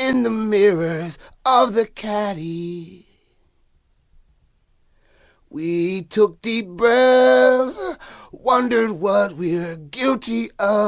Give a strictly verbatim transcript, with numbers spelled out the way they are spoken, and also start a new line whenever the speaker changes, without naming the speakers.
in the mirrors of the caddy. We took deep breaths, wondered what we're guilty of.